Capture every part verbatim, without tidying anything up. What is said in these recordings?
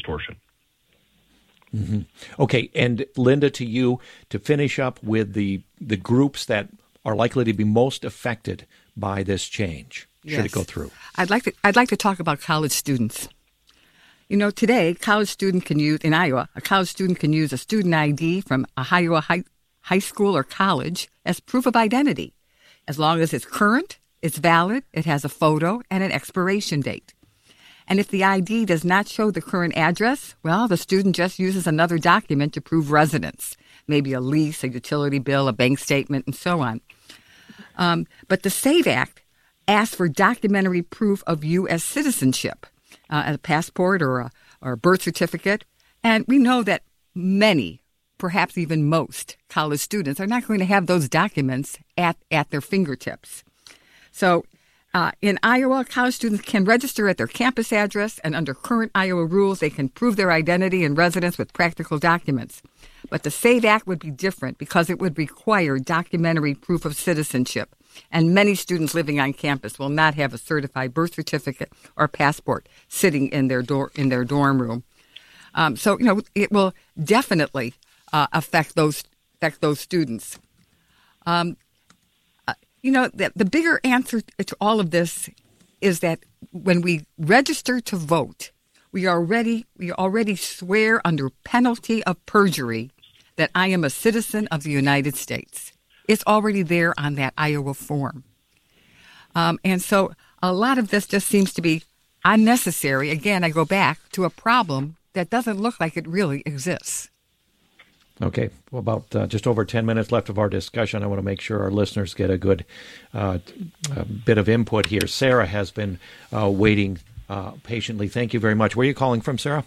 distortion. Mm-hmm. Okay, and Linda, to you, to finish up with the the groups that are likely to be most affected by this change, should yes. it go through? I'd like to I'd like to talk about college students. You know, today, college student can use, in Iowa, a college student can use a student I D from a Iowa high, high school or college as proof of identity, as long as it's current, it's valid, it has a photo, and an expiration date. And if the I D does not show the current address, well, the student just uses another document to prove residence, maybe a lease, a utility bill, a bank statement, and so on. Um, but the SAVE Act asks for documentary proof of U S citizenship, uh, a passport or a, or a birth certificate. And we know that many, perhaps even most, college students are not going to have those documents at, at their fingertips. So uh, in Iowa, college students can register at their campus address, and under current Iowa rules, they can prove their identity and residence with practical documents. But the SAVE Act would be different because it would require documentary proof of citizenship. And many students living on campus will not have a certified birth certificate or passport sitting in their door in their dorm room. Um, so, you know, it will definitely uh, affect those affect those students. Um, uh, you know, the, the bigger answer to all of this is that when we register to vote, we already we already swear under penalty of perjury that I am a citizen of the United States. It's already there on that Iowa form. Um, and so a lot of this just seems to be unnecessary. Again, I go back to a problem that doesn't look like it really exists. Okay, well, about uh, just over ten minutes left of our discussion. I want to make sure our listeners get a good uh, a bit of input here. Sarah has been uh, waiting uh, patiently. Thank you very much. Where are you calling from, Sarah?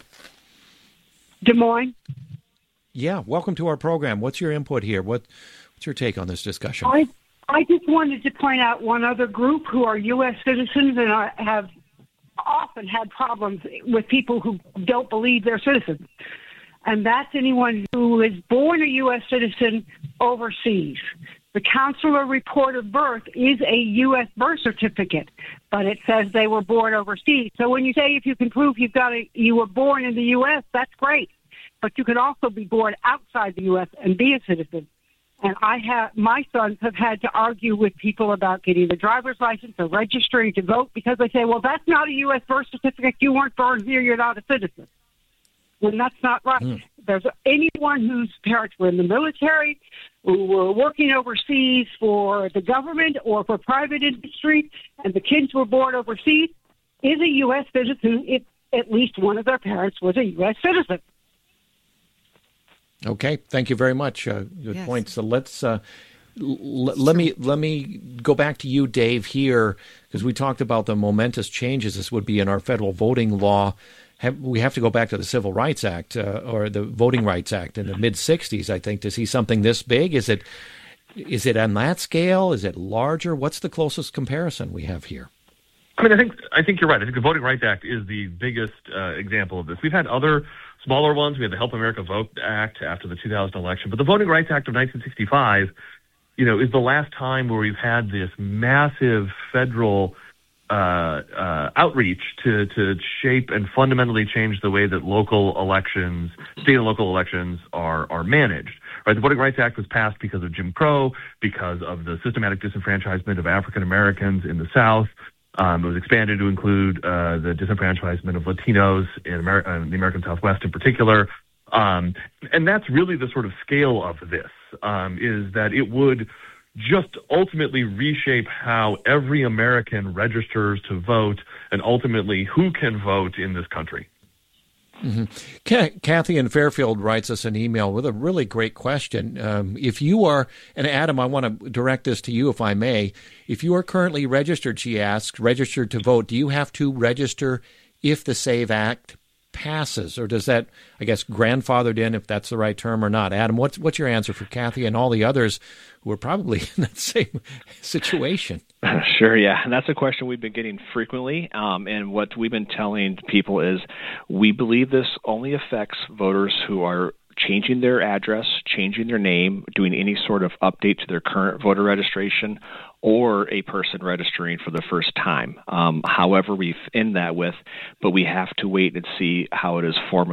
Des Moines. Yeah, welcome to our program. What's your input here? What What's your take on this discussion? I, I just wanted to point out one other group who are U S citizens and are, have often had problems with people who don't believe they're citizens. And that's anyone who is born a U S citizen overseas. The consular report of birth is a U S birth certificate, but it says they were born overseas. So when you say if you can prove you've got a, you were born in the U S, that's great. But you can also be born outside the U S and be a citizen. And I have my sons have had to argue with people about getting a driver's license or registering to vote because they say, well, that's not a U S birth certificate. You weren't born here. You're not a citizen. When that's not right. Mm. There's anyone whose parents were in the military, who were working overseas for the government or for private industry, and the kids were born overseas, is a U S citizen if at least one of their parents was a U S citizen. Okay, thank you very much. Uh, good yes. point. So let's uh, l- let me let me go back to you, Dave, here, because we talked about the momentous changes this would be in our federal voting law. Have, we have to go back to the Civil Rights Act uh, or the Voting Rights Act in the mid sixties, I think, to see something this big. Is it is it on that scale? Is it larger? What's the closest comparison we have here? I mean, I think I think you're right. I think the Voting Rights Act is the biggest uh, example of this. We've had other smaller ones. We had the Help America Vote Act after the two thousand election. But the Voting Rights Act of nineteen sixty-five, you know, is the last time where we've had this massive federal uh, uh, outreach to, to shape and fundamentally change the way that local elections, state and local elections are, are managed. Right? The Voting Rights Act was passed because of Jim Crow, because of the systematic disenfranchisement of African Americans in the South. Um, it was expanded to include uh, the disenfranchisement of Latinos in Amer- uh, the American Southwest in particular. Um, and that's really the sort of scale of this, um, is that it would just ultimately reshape how every American registers to vote and ultimately who can vote in this country. Mm-hmm. Kathy in Fairfield writes us an email with a really great question. Um, if you are, and Adam, I want to direct this to you if I may. If you are currently registered, she asks, registered to vote, do you have to register if the SAVE Act passes? Or does that, I guess, grandfathered in, if that's the right term or not? Adam, what's, what's your answer for Kathy and all the others who are probably in that same situation? Sure, yeah. And that's a question we've been getting frequently. Um, and what we've been telling people is we believe this only affects voters who are changing their address, changing their name, doing any sort of update to their current voter registration, or a person registering for the first time. Um, however, we end that with, but we have to wait and see how it is formally